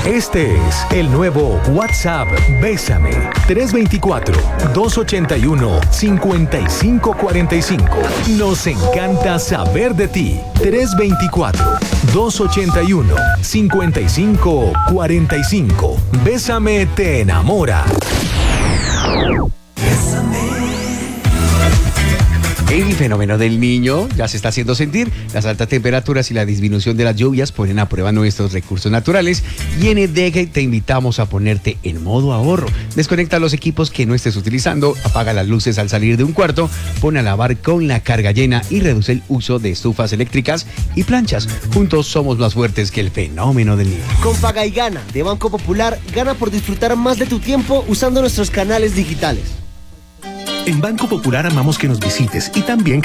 Este es el nuevo WhatsApp Bésame 324-281-5545. Nos encanta saber de ti. 324-281-5545. Bésame te enamora. El fenómeno del Niño ya se está haciendo sentir. Las altas temperaturas y la disminución de las lluvias ponen a prueba nuestros recursos naturales y en EDEG te invitamos a ponerte en modo ahorro. Desconecta los equipos que no estés utilizando, apaga las luces al salir de un cuarto, pon a lavar con la carga llena y reduce el uso de estufas eléctricas y planchas. Juntos somos más fuertes que el fenómeno del Niño. Con Paga y Gana de Banco Popular, gana por disfrutar más de tu tiempo usando nuestros canales digitales. En Banco Popular amamos que nos visites y también